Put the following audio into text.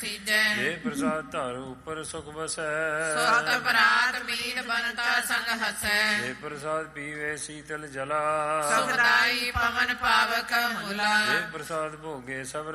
ਜੇ ਪ੍ਰਸਾਦ ਧਾਰ ਉਪਰ ਸੁਖ ਵਸੈ, ਸੁਤ ਬਰਾਤ ਮੀਤ ਬਨਤਾ ਸੰਗ ਹਸੈ। ਜੇ ਪ੍ਰਸਾਦ ਪੀਵੇ ਸੀਤਲ ਜਲਾ, ਸੁਖਦਾਈ ਪਵਨ ਪਾਵਕ ਮੁਲਾ। ਜੇ ਪ੍ਰਸਾਦ ਭੋਗੇ ਸਭ